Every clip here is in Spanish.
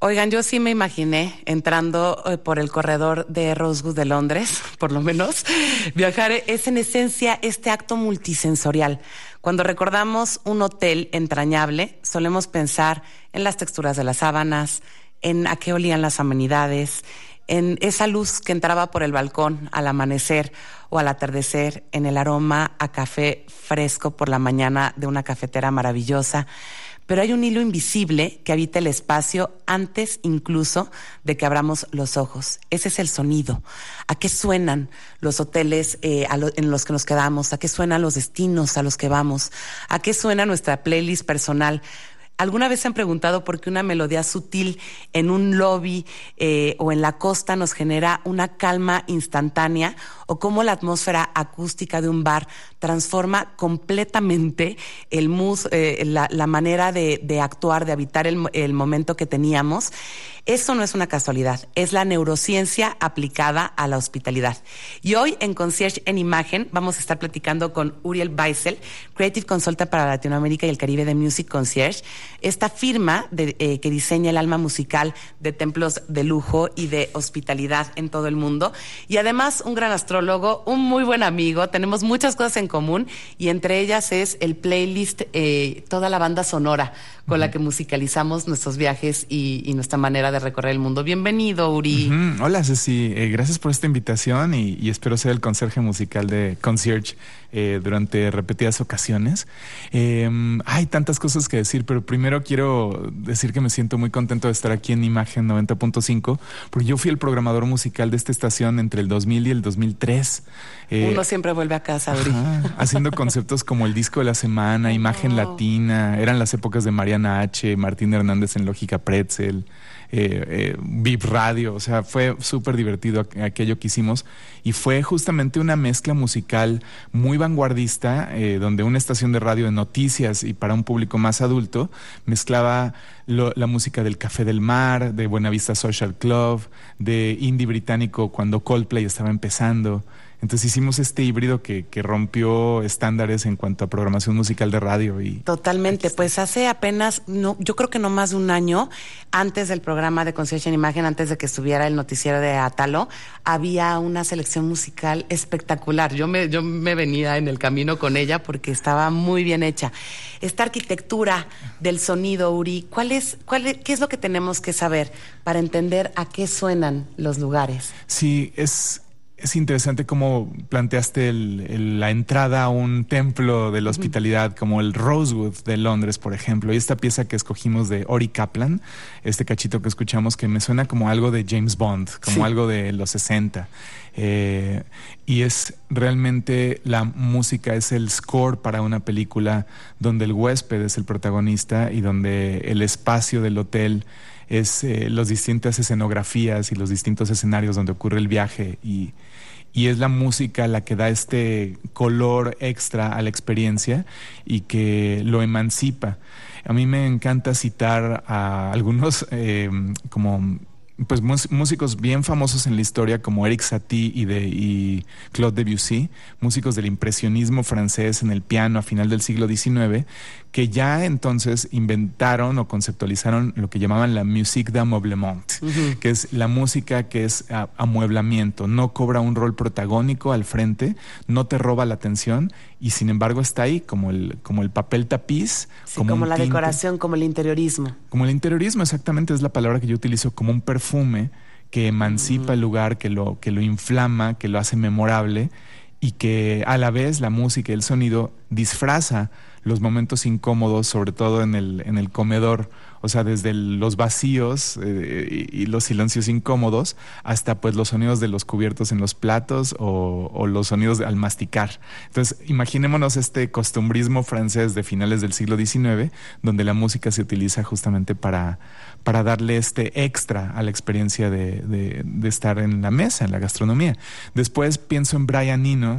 Oigan, yo sí me imaginé entrando por el corredor de Rosewood de Londres, por lo menos. Viajar es en esencia este acto multisensorial. Cuando recordamos un hotel entrañable, solemos pensar en las texturas de las sábanas, en a qué olían las amenidades, en esa luz que entraba por el balcón al amanecer o al atardecer, en el aroma a café fresco por la mañana de una cafetera maravillosa. Pero hay un hilo invisible que habita el espacio antes incluso de que abramos los ojos. Ese es el sonido. ¿A qué suenan los hoteles en los que nos quedamos? ¿A qué suenan los destinos a los que vamos? ¿A qué suena nuestra playlist personal? ¿Alguna vez se han preguntado por qué una melodía sutil en un lobby o en la costa nos genera una calma instantánea? ¿O cómo la atmósfera acústica de un bar transforma completamente el mood, la manera de actuar, de habitar el momento que teníamos? Eso no es una casualidad, es la neurociencia aplicada a la hospitalidad. Y hoy en Concierge en Imagen vamos a estar platicando con Uriel Weissel, Creative Consultant para Latinoamérica y el Caribe de Music Concierge, esta firma que diseña el alma musical de templos de lujo y de hospitalidad en todo el mundo. Y además un gran astrólogo, un muy buen amigo, tenemos muchas cosas en común y entre ellas es el playlist, toda la banda sonora con la que musicalizamos nuestros viajes y nuestra manera de recorrer el mundo. Bienvenido, Uri. Hola, Ceci. Gracias por esta invitación y espero ser el conserje musical de Concierge durante repetidas ocasiones. Hay tantas cosas que decir, pero primero quiero decir que me siento muy contento de estar aquí en Imagen 90.5, porque yo fui el programador musical de esta estación entre el 2000 y el 2003. Uno siempre vuelve a casa, Uri. Haciendo conceptos como el disco de la semana, Imagen Latina, eran las épocas de Mariana H., Martín Hernández en Lógica Pretzel, VIP Radio, o sea, fue súper divertido aquello que hicimos y fue justamente una mezcla musical muy vanguardista, donde una estación de radio de noticias y para un público más adulto mezclaba la música del Café del Mar, de Buenavista Social Club, de indie británico cuando Coldplay estaba empezando. Entonces hicimos este híbrido que rompió estándares en cuanto a programación musical de radio. Totalmente, pues hace apenas, yo creo que no más de un año, antes del programa de Concierge en Imagen, antes de que estuviera el noticiero de Atalo, había una selección musical espectacular. Yo me venía en el camino con ella porque estaba muy bien hecha. Esta arquitectura del sonido, Uri, ¿qué es lo que tenemos que saber para entender a qué suenan los lugares? Sí, es interesante cómo planteaste la entrada a un templo de la hospitalidad, como el Rosewood de Londres, por ejemplo. Y esta pieza que escogimos de Ori Kaplan, este cachito que escuchamos, que me suena como algo de James Bond, como algo de los 60. Y es realmente la música, es el score para una película donde el huésped es el protagonista y donde el espacio del hotel es las distintas escenografías y los distintos escenarios donde ocurre el viaje y es la música la que da este color extra a la experiencia y que lo emancipa. A mí me encanta citar a algunos músicos bien famosos en la historia como Eric Satie y Claude Debussy, músicos del impresionismo francés en el piano a final del siglo XIX, que ya entonces inventaron o conceptualizaron lo que llamaban la musique d'ameublement, que es la música que es amueblamiento, no cobra un rol protagónico al frente, no te roba la atención y sin embargo está ahí como el papel tapiz, como la decoración, como el interiorismo. Como el interiorismo, exactamente, es la palabra que yo utilizo, como un perfume que emancipa el lugar, que lo inflama, que lo hace memorable y que a la vez la música y el sonido disfraza los momentos incómodos, sobre todo en el comedor, o sea, desde los vacíos y los silencios incómodos hasta pues los sonidos de los cubiertos en los platos o los sonidos al masticar. Entonces, imaginémonos este costumbrismo francés de finales del siglo XIX, donde la música se utiliza justamente para darle este extra a la experiencia de estar en la mesa, en la gastronomía. Después pienso en Brian Eno,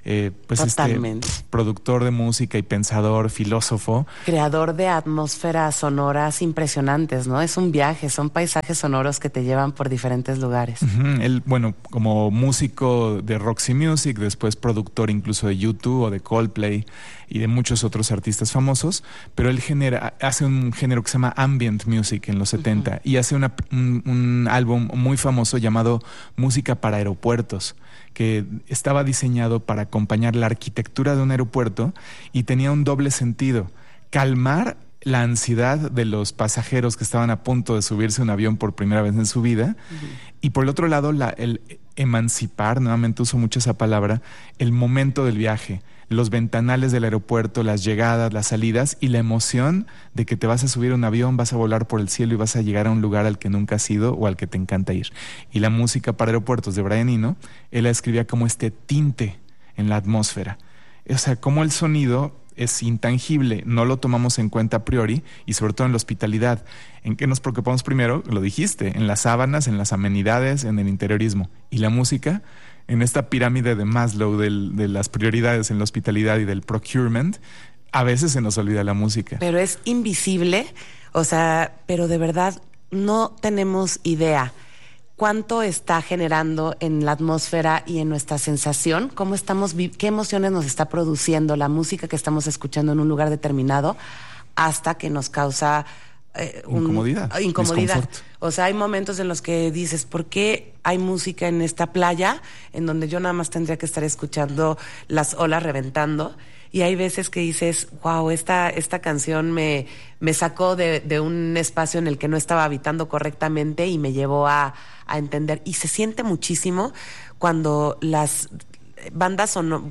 pues Totalmente. productor de música y pensador, filósofo. Creador de atmósferas sonoras impresionantes, ¿no? Es un viaje, son paisajes sonoros que te llevan por diferentes lugares. Él, bueno, como músico de Roxy Music, después productor incluso de U2 o de Coldplay y de muchos otros artistas famosos, pero él hace un género que se llama ambient music en los 70 y hace un álbum muy famoso llamado Música para Aeropuertos, que estaba diseñado para acompañar la arquitectura de un aeropuerto y tenía un doble sentido: calmar la ansiedad de los pasajeros que estaban a punto de subirse a un avión por primera vez en su vida, y por el otro lado el emancipar, nuevamente uso mucho esa palabra, el momento del viaje, los ventanales del aeropuerto, las llegadas, las salidas y la emoción de que te vas a subir a un avión, vas a volar por el cielo y vas a llegar a un lugar al que nunca has ido o al que te encanta ir. Y la música para aeropuertos de Brian Eno, él la escribía como este tinte en la atmósfera. O sea, como el sonido es intangible, no lo tomamos en cuenta a priori, y sobre todo en la hospitalidad. ¿En qué nos preocupamos primero? Lo dijiste, en las sábanas, en las amenidades, en el interiorismo. Y la música, en esta pirámide de Maslow de las prioridades en la hospitalidad y del procurement, a veces se nos olvida la música. Pero es invisible, o sea, pero de verdad no tenemos idea cuánto está generando en la atmósfera y en nuestra sensación, cómo estamos, qué emociones nos está produciendo la música que estamos escuchando en un lugar determinado, hasta que nos causa incomodidad. Desconfort. O sea, hay momentos en los que dices, ¿por qué hay música en esta playa en donde yo nada más tendría que estar escuchando las olas reventando? Y hay veces que dices, wow, esta canción me sacó de un espacio en el que no estaba habitando correctamente y me llevó a entender. Y se siente muchísimo cuando las bandas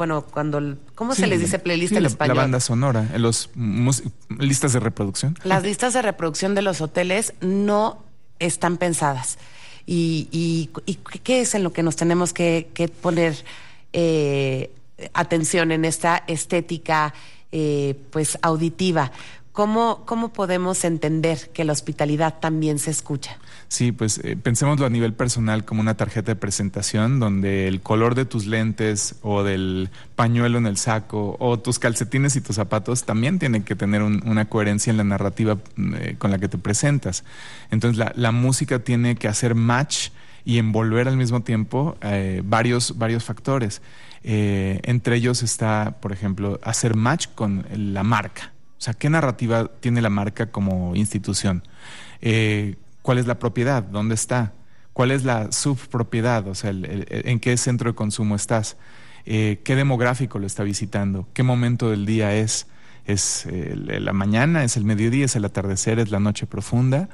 ¿cómo se les dice playlist en español? La banda sonora, listas de reproducción. Las listas de reproducción de los hoteles no están pensadas. ¿Y qué es en lo que nos tenemos que poner atención en esta estética pues auditiva? ¿Cómo podemos entender que la hospitalidad también se escucha? Sí, pues pensémoslo a nivel personal como una tarjeta de presentación donde el color de tus lentes o del pañuelo en el saco o tus calcetines y tus zapatos también tienen que tener una coherencia en la narrativa con la que te presentas. Entonces la música tiene que hacer match y envolver al mismo tiempo varios factores. Entre ellos está, por ejemplo, hacer match con la marca. O sea, ¿qué narrativa tiene la marca como institución? ¿Cuál es la propiedad? ¿Dónde está? ¿Cuál es la subpropiedad? O sea, ¿en qué centro de consumo estás? ¿Qué demográfico lo está visitando? ¿Qué momento del día es? ¿Es la mañana? ¿Es el mediodía? ¿Es el atardecer? ¿Es la noche profunda?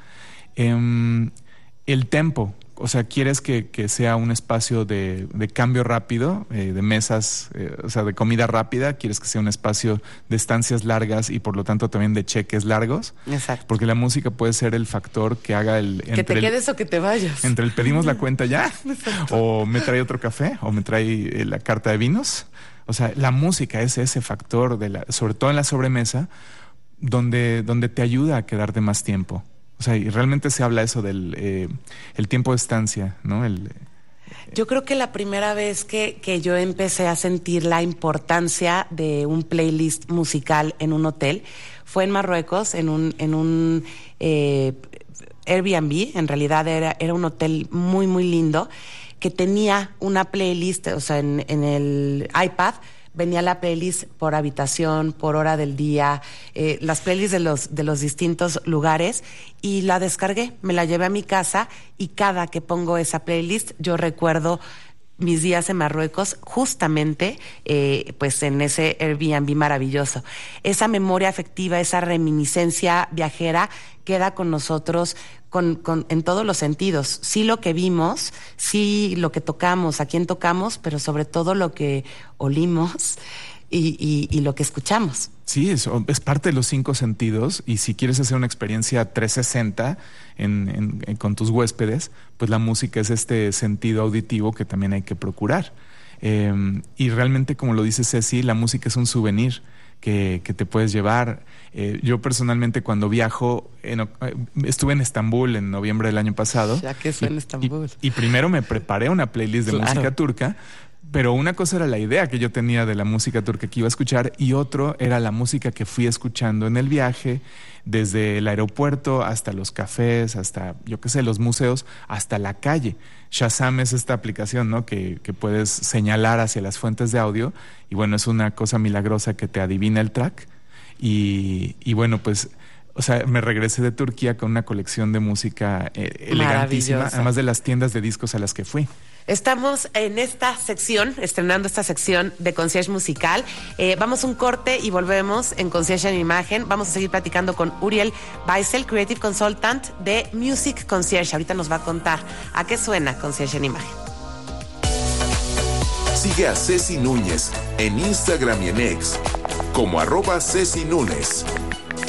El tempo. O sea, ¿quieres que sea un espacio de cambio rápido, de mesas, o sea, de comida rápida? ¿Quieres que sea un espacio de estancias largas y por lo tanto también de cheques largos? Exacto. Porque la música puede ser el factor que haga que te quedes o que te vayas. Entre el pedimos la cuenta ya, o me trae otro café, o me trae la carta de vinos. O sea, la música es ese factor, sobre todo en la sobremesa, donde te ayuda a quedarte más tiempo. O sea, y realmente se habla eso del el tiempo de estancia, ¿no? Yo creo que la primera vez que yo empecé a sentir la importancia de un playlist musical en un hotel fue en Marruecos, en un Airbnb. En realidad era un hotel muy, muy lindo que tenía una playlist, o sea, en el iPad venía la playlist por habitación, por hora del día, las playlists de los distintos lugares, y la descargué, me la llevé a mi casa, y cada que pongo esa playlist yo recuerdo mis días en Marruecos, justamente pues en ese Airbnb maravilloso. Esa memoria afectiva, esa reminiscencia viajera queda con nosotros en todos los sentidos. Sí lo que vimos, sí lo que tocamos, a quién tocamos, pero sobre todo lo que olimos y lo que escuchamos. Sí, es parte de los 5 sentidos, y si quieres hacer una experiencia 360 con tus huéspedes, pues la música es este sentido auditivo que también hay que procurar. Y realmente, como lo dice Ceci, la música es un souvenir que te puedes llevar. Yo personalmente, cuando viajo, estuve en Estambul en noviembre del año pasado. Ya que fue en Estambul. Y primero me preparé una playlist de música turca, Pero una cosa era la idea que yo tenía de la música turca que iba a escuchar y otro era la música que fui escuchando en el viaje, desde el aeropuerto hasta los cafés, hasta, yo qué sé, los museos, hasta la calle. Shazam es esta aplicación, ¿no? Que puedes señalar hacia las fuentes de audio y bueno, es una cosa milagrosa que te adivina el track y bueno, pues... O sea, me regresé de Turquía con una colección de música elegantísima, además de las tiendas de discos a las que fui. Estamos en esta sección, estrenando esta sección de Concierge Musical. Vamos a un corte y volvemos en Concierge en Imagen. Vamos a seguir platicando con Uriel Weissel, Creative Consultant de Music Concierge. Ahorita nos va a contar a qué suena Concierge en Imagen. Sigue a Ceci Núñez en Instagram y en X como @CeciNúñez.